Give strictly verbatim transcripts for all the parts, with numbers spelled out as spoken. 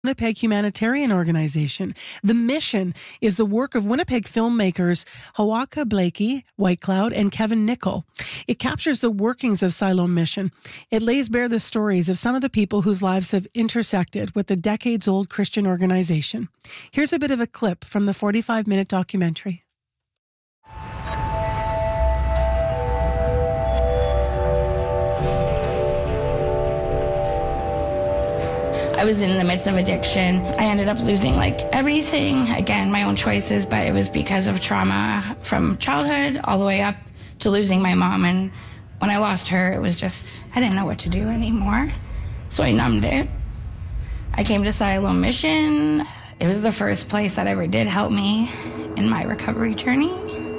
Winnipeg Humanitarian Organization. The mission is the work of Winnipeg filmmakers Hawaka Blakey, White Cloud, and Kevin Nickel. It captures the workings of Siloam Mission. It lays bare the stories of some of the people whose lives have intersected with the decades-old Christian organization. Here's a bit of a clip from the forty-five minute documentary. I was in the midst of addiction. I ended up losing like everything. Again, my own choices, but it was because of trauma from childhood all the way up to losing my mom. And when I lost her, it was just, I didn't know what to do anymore. So I numbed it. I came to Siloam Mission. It was the first place that ever did help me in my recovery journey.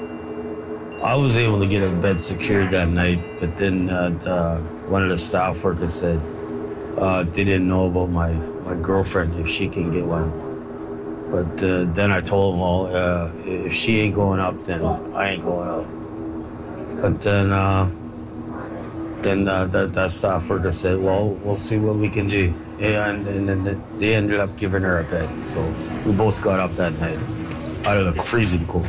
I was able to get a bed secured that night, but then uh, the, one of the staff workers said, Uh, they didn't know about my, my girlfriend, if she can get one. But uh, then I told them, well, uh, if she ain't going up, then I ain't going up. But then uh, then uh, that, that staff worker said, well, we'll see what we can do. And, and then they ended up giving her a bed. So we both got up that night out of the freezing cold.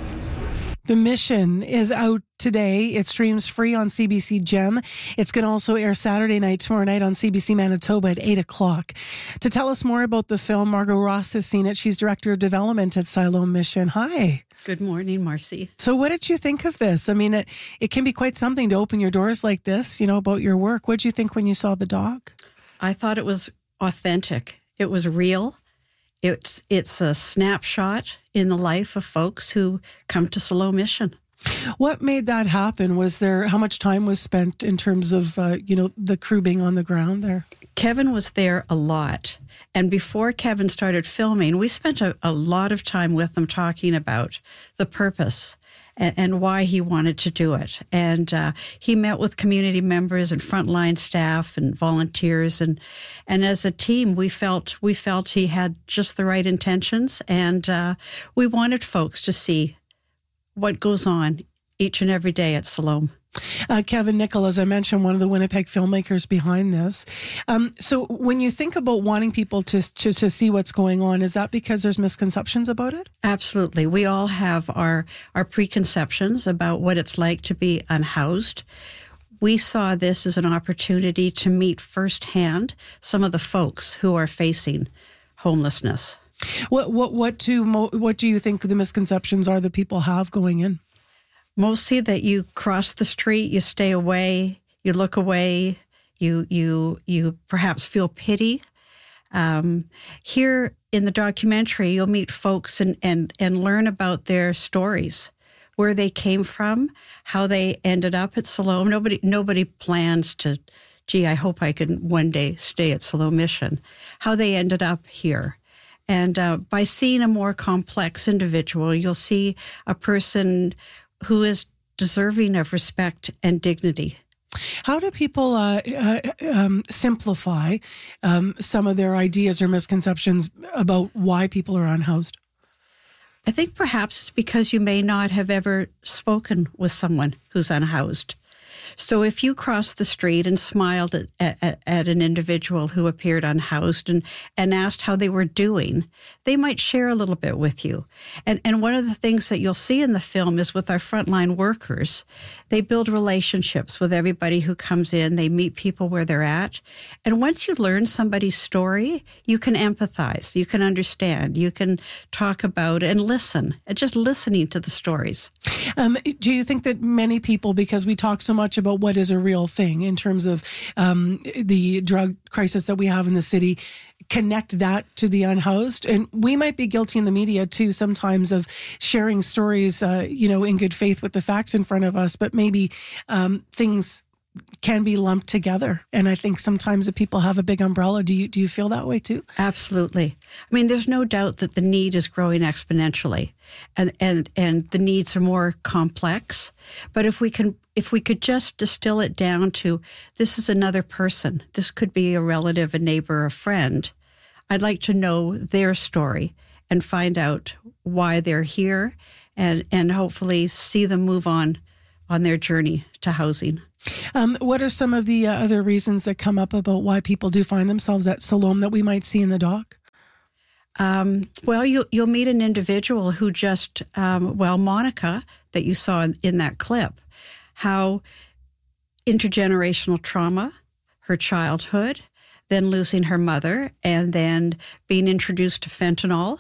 The Mission is out today. It streams free on C B C Gem. It's going to also air Saturday night, tomorrow night on C B C Manitoba at eight o'clock. To tell us more about the film, Margot Ross has seen it. She's Director of Development at Siloam Mission. Hi. Good morning, Marcy. So what did you think of this? I mean, it, it can be quite something to open your doors like this, you know, about your work. What did you think when you saw the doc? I thought it was authentic. It was real. It's it's a snapshot in the life of folks who come to Siloam Mission. What made that happen? Was there, how much time was spent in terms of, uh, you know, the crew being on the ground there? Kevin was there a lot. And before Kevin started filming, we spent a, a lot of time with him talking about the purpose and, and why he wanted to do it. And uh, he met with community members and frontline staff and volunteers. And and as a team, we felt we felt he had just the right intentions. And uh, we wanted folks to see what goes on each and every day at Siloam. Uh, Kevin Nickel, as I mentioned, one of the Winnipeg filmmakers behind this. Um, so when you think about wanting people to, to to see what's going on, is that because there's misconceptions about it? Absolutely. We all have our, our preconceptions about what it's like to be unhoused. We saw this as an opportunity to meet firsthand some of the folks who are facing homelessness. What what what do what do you think the misconceptions are that people have going in? Mostly that you cross the street, you stay away, you look away, you you you perhaps feel pity. Um, here in the documentary, you'll meet folks and, and, and learn about their stories, where they came from, how they ended up at Siloam. Nobody nobody plans to, gee, I hope I can one day stay at Siloam Mission. How they ended up here. And uh, by seeing a more complex individual, you'll see a person who is deserving of respect and dignity. How do people uh, uh, um, simplify um, some of their ideas or misconceptions about why people are unhoused? I think perhaps it's because you may not have ever spoken with someone who's unhoused. So if you crossed the street and smiled at, at, at an individual who appeared unhoused and, and asked how they were doing, they might share a little bit with you. And, and one of the things that you'll see in the film is with our frontline workers, they build relationships with everybody who comes in. They meet people where they're at. And once you learn somebody's story, you can empathize, you can understand, you can talk about and listen, and just listening to the stories. Um, do you think that many people, because we talk so much about what is a real thing in terms of um, the drug crisis that we have in the city, connect that to the unhoused? And we might be guilty in the media too sometimes of sharing stories, uh, you know, in good faith with the facts in front of us, but maybe um, things can be lumped together. And I think sometimes that people have a big umbrella. Do you do you feel that way too? Absolutely. I mean, there's no doubt that the need is growing exponentially, and and and the needs are more complex. But if we can, if we could just distill it down to, this is another person. This could be a relative, a neighbor, a friend. I'd like to know their story and find out why they're here, and and hopefully see them move on on their journey to housing. Um, what are some of the uh, other reasons that come up about why people do find themselves at Siloam that we might see in the doc? Um, well, you, you'll meet an individual who just, um, well, Monica, that you saw in, in that clip, how intergenerational trauma, her childhood, then losing her mother, and then being introduced to fentanyl.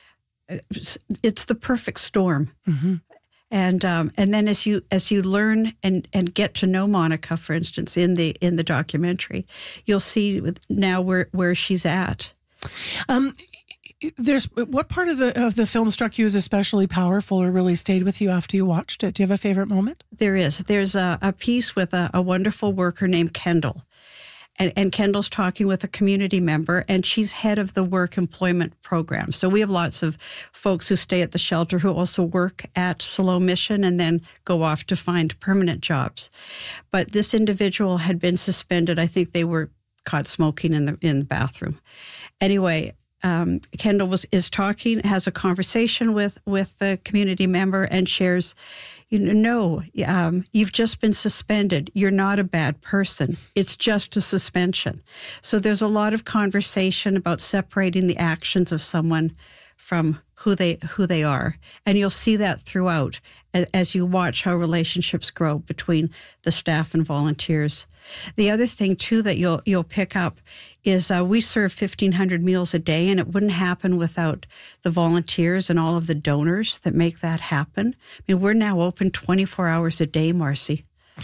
It's, it's the perfect storm. Mm-hmm. And um, and then as you as you learn and, and get to know Monica, for instance, in the in the documentary, you'll see now where, where she's at. Um, there's what part of the of the film struck you as especially powerful or really stayed with you after you watched it? Do you have a favorite moment? There is. There's a, a piece with a, a wonderful worker named Kendall. And, and Kendall's talking with a community member, and she's head of the work employment program. So we have lots of folks who stay at the shelter who also work at Siloam Mission and then go off to find permanent jobs. But this individual had been suspended. I think they were caught smoking in the in the bathroom. Anyway, um, Kendall was is talking, has a conversation with with the community member, and shares, you know, no, um, you've just been suspended. You're not a bad person. It's just a suspension. So there's a lot of conversation about separating the actions of someone from who they who they are. And you'll see that throughout as you watch how relationships grow between the staff and volunteers. The other thing, too, that you'll you'll pick up is uh, we serve fifteen hundred meals a day, and it wouldn't happen without the volunteers and all of the donors that make that happen. I mean, we're now open twenty-four hours a day, Marcy.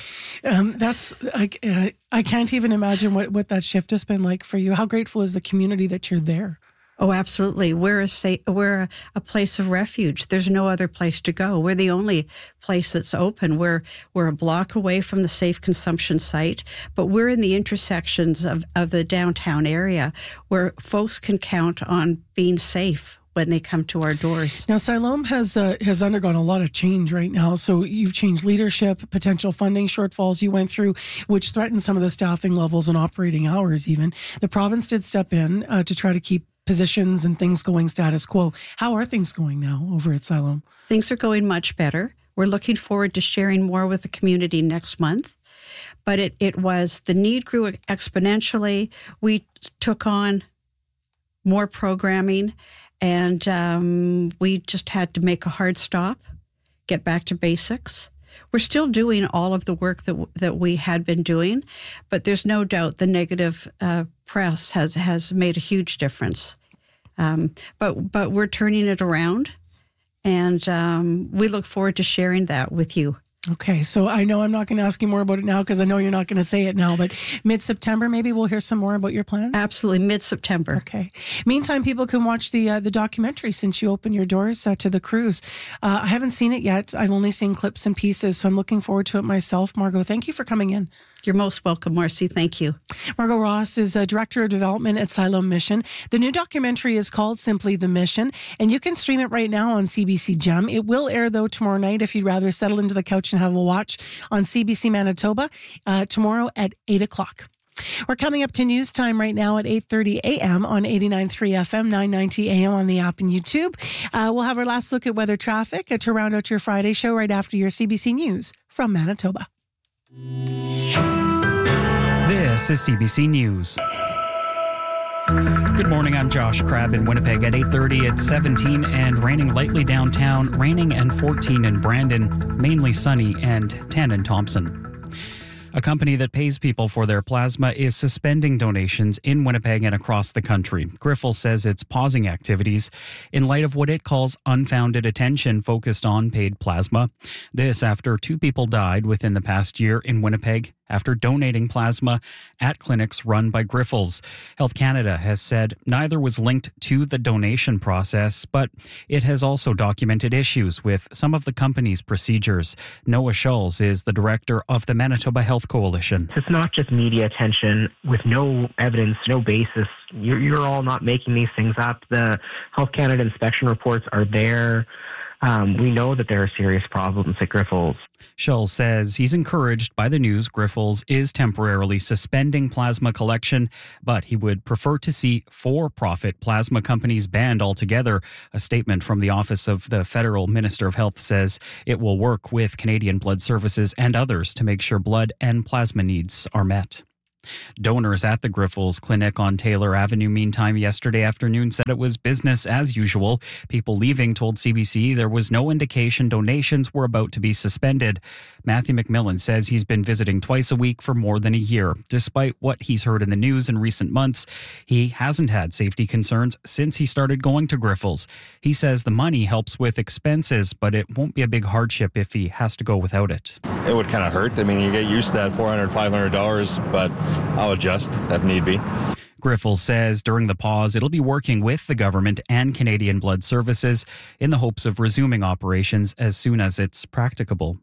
Um, that's I, I can't even imagine what, what that shift has been like for you. How grateful is the community that you're there? Oh, absolutely. We're a sa- we're a, a place of refuge. There's no other place to go. We're the only place that's open. We're we're a block away from the safe consumption site, but we're in the intersections of, of the downtown area where folks can count on being safe when they come to our doors. Now, Siloam has uh, has undergone a lot of change right now. So you've changed leadership, potential funding shortfalls you went through, which threatened some of the staffing levels and operating hours even. The province did step in uh, to try to keep positions and things going status quo. How are things going now over at Siloam? Things are going much better. We're looking forward to sharing more with the community next month. But it, it was, the need grew exponentially. We took on more programming, and um, we just had to make a hard stop, get back to basics. We're still doing all of the work that that we had been doing, but there's no doubt the negative uh, press has, has made a huge difference. Um, but but we're turning it around, and um, we look forward to sharing that with you. Okay, so I know I'm not going to ask you more about it now because I know you're not going to say it now, but mid-September, maybe we'll hear some more about your plans? Absolutely, mid-September. Okay. Meantime, people can watch the uh, the documentary since you opened your doors uh, to the cruise. Uh, I haven't seen it yet. I've only seen clips and pieces, so I'm looking forward to it myself. Margot, thank you for coming in. You're most welcome, Marcy. Thank you. Margot Ross is a Director of Development at Siloam Mission. The new documentary is called Simply the Mission, and you can stream it right now on C B C Gem. It will air, though, tomorrow night if you'd rather settle into the couch and have a watch on C B C Manitoba uh, tomorrow at eight o'clock. We're coming up to news time right now at eight thirty a.m. on eighty-nine point three F M, nine ninety a.m. on the app and YouTube. Uh, we'll have our last look at weather traffic uh, to round out your Friday show right after your C B C News from Manitoba. This is C B C News. Good morning, I'm Josh Crabb in Winnipeg. At eight thirty, it's seventeen and raining lightly downtown, raining and fourteen in Brandon, mainly sunny, and ten in Thompson. A company that pays people for their plasma is suspending donations in Winnipeg and across the country. Grifols says it's pausing activities in light of what it calls unfounded attention focused on paid plasma. This after two people died within the past year in Winnipeg after donating plasma at clinics run by Grifols. Health Canada has said neither was linked to the donation process, but it has also documented issues with some of the company's procedures. Noah Schulz is the director of the Manitoba Health Coalition. It's not just media attention with no evidence, no basis. You're, you're all not making these things up. The Health Canada inspection reports are there. Um, we know that there are serious problems at Grifols. Schulz says he's encouraged by the news Grifols is temporarily suspending plasma collection, but he would prefer to see for-profit plasma companies banned altogether. A statement from the Office of the Federal Minister of Health says it will work with Canadian Blood Services and others to make sure blood and plasma needs are met. Donors at the Grifols Clinic on Taylor Avenue, meantime, yesterday afternoon said it was business as usual. People leaving told C B C there was no indication donations were about to be suspended. Matthew McMillan says he's been visiting twice a week for more than a year. Despite what he's heard in the news in recent months, he hasn't had safety concerns since he started going to Grifols. He says the money helps with expenses, but it won't be a big hardship if he has to go without it. It would kind of hurt. I mean, you get used to that four hundred dollars, five hundred dollars, but I'll adjust if need be. Grifols says during the pause, it'll be working with the government and Canadian Blood Services in the hopes of resuming operations as soon as it's practicable.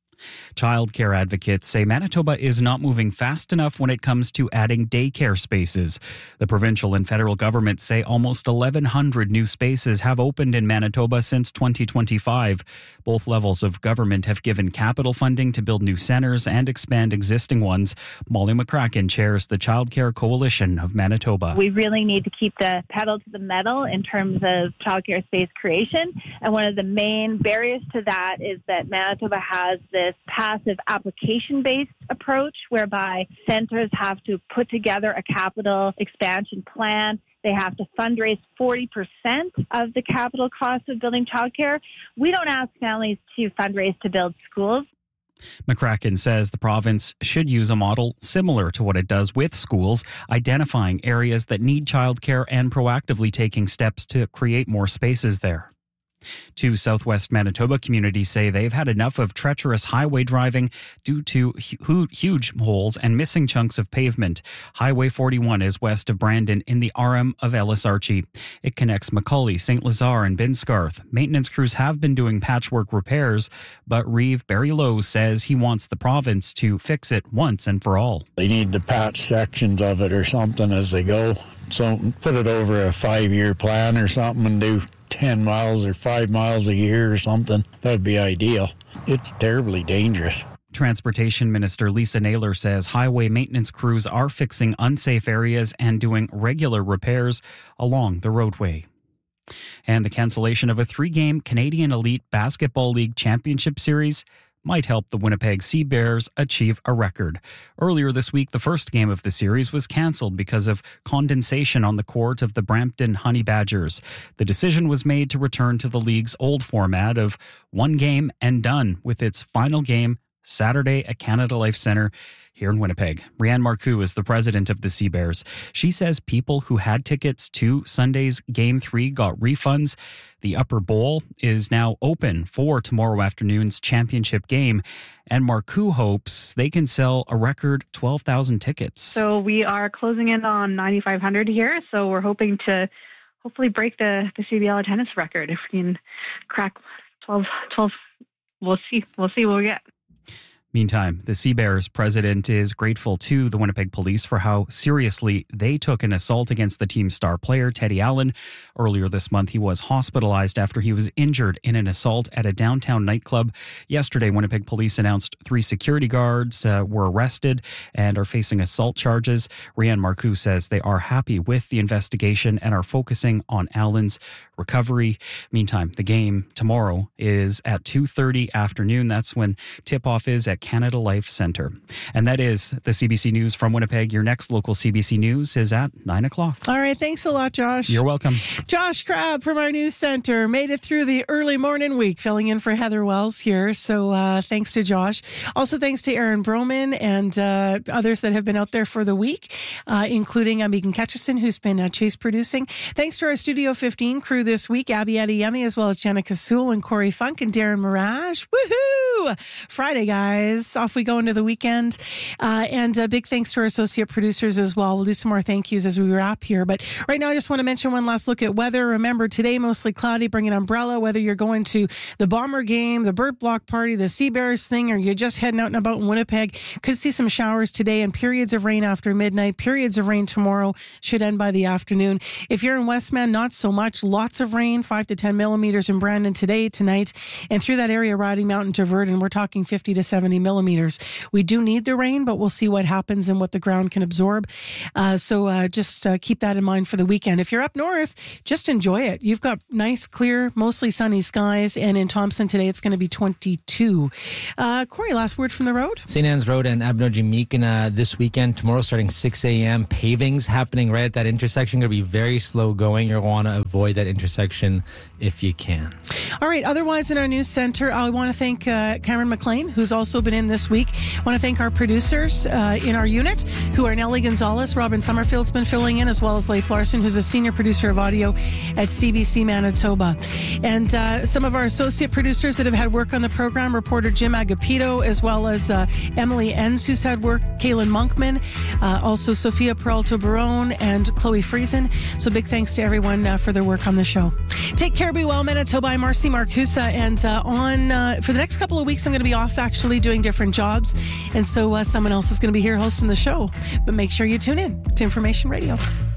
Childcare advocates say Manitoba is not moving fast enough when it comes to adding daycare spaces. The provincial and federal governments say almost eleven hundred new spaces have opened in Manitoba since twenty twenty-five. Both levels of government have given capital funding to build new centres and expand existing ones. Molly McCracken chairs the Childcare Coalition of Manitoba. We really need to keep the pedal to the metal in terms of childcare space creation. And one of the main barriers to that is that Manitoba has this passive application-based approach whereby centres have to put together a capital expansion plan. They have to fundraise forty percent of the capital cost of building childcare. We don't ask families to fundraise to build schools. McCracken says the province should use a model similar to what it does with schools, identifying areas that need childcare and proactively taking steps to create more spaces there. Two Southwest Manitoba communities say they've had enough of treacherous highway driving due to hu- huge holes and missing chunks of pavement. Highway forty-one is west of Brandon in the R M of Ellis Archie. It connects McCully, Saint Lazare, and Binscarth. Maintenance crews have been doing patchwork repairs, but Reeve Barry Lowe says he wants the province to fix it once and for all. They need to patch sections of it or something as they go. So put it over a five-year plan or something and do ten miles or five miles a year or something. That would be ideal. It's terribly dangerous. Transportation Minister Lisa Naylor says highway maintenance crews are fixing unsafe areas and doing regular repairs along the roadway. And the cancellation of a three-game Canadian Elite Basketball League Championship Series might help the Winnipeg Sea Bears achieve a record. Earlier this week, the first game of the series was cancelled because of condensation on the court of the Brampton Honey Badgers. The decision was made to return to the league's old format of one game and done, with its final game Saturday at Canada Life Centre here in Winnipeg. Rianne Marcoux is the president of the Sea Bears. She says people who had tickets to Sunday's Game three got refunds. The Upper Bowl is now open for tomorrow afternoon's championship game, and Marcoux hopes they can sell a record twelve thousand tickets. So we are closing in on ninety-five hundred here, so we're hoping to hopefully break the, the C B L attendance record. If we can crack twelve, twelve, we'll see. We'll see what we get. Meantime, the Sea Bears president is grateful to the Winnipeg Police for how seriously they took an assault against the team's star player, Teddy Allen. Earlier this month, he was hospitalized after he was injured in an assault at a downtown nightclub. Yesterday, Winnipeg Police announced three security guards uh, were arrested and are facing assault charges. Rianne Marcoux says they are happy with the investigation and are focusing on Allen's recovery. Meantime, the game tomorrow is at two thirty afternoon. That's when tip-off is at Canada Life Centre. And that is the C B C News from Winnipeg. Your next local C B C News is at nine o'clock. All right. Thanks a lot, Josh. You're welcome. Josh Crabb from our news center made it through the early morning week, filling in for Heather Wells here. So uh, thanks to Josh. Also, thanks to Aaron Broman and uh, others that have been out there for the week, uh, including uh, Megan Ketcherson, who's been uh, chase producing. Thanks to our Studio fifteen crew this week, Abby Adeyemi, as well as Jenica Sewell and Corey Funk and Darren Mirage. Woohoo! Friday, guys. Off we go into the weekend. Uh, and a big thanks to our associate producers as well. We'll do some more thank yous as we wrap here. But right now, I just want to mention one last look at weather. Remember, today, mostly cloudy. Bring an umbrella, whether you're going to the Bomber game, the Bird Block party, the Sea Bears thing, or you're just heading out and about in Winnipeg. Could see some showers today and periods of rain after midnight. Periods of rain tomorrow, should end by the afternoon. If you're in Westman, not so much. Lots of rain, five to ten millimeters in Brandon today, tonight. And through that area, Riding Mountain to Verdon. and we're talking fifty to seventy millimeters. We do need the rain, but we'll see what happens and what the ground can absorb. Uh, so uh, just uh, keep that in mind for the weekend. If you're up north, just enjoy it. You've got nice, clear, mostly sunny skies, and in Thompson today, it's going to be twenty-two. Uh, Corey, last word from the road? Saint Anne's Road and Abinogi-Meekina this weekend. Tomorrow starting six a.m. Paving's happening right at that intersection. Going to be very slow going. You'll want to avoid that intersection if you can. All right. Otherwise, in our news center, I want to thank uh, Cameron McLean, who's also been in this week. I want to thank our producers uh, in our unit, who are Nellie Gonzalez. Robin Summerfield's been filling in, as well as Leif Larson, who's a senior producer of audio at C B C Manitoba. And uh, some of our associate producers that have had work on the program, reporter Jim Agapito, as well as uh, Emily Enns, who's had work, Kaylin Monkman, uh, also Sophia Peralta Barone, and Chloe Friesen. So big thanks to everyone uh, for their work on the show. Take care, be well, Manitoba. I'm Marcy Marcusa, and uh, on uh, for the next couple of weeks, I'm going to be off actually doing different jobs, and so uh, someone else is going to be here hosting the show. But make sure you tune in to Information Radio.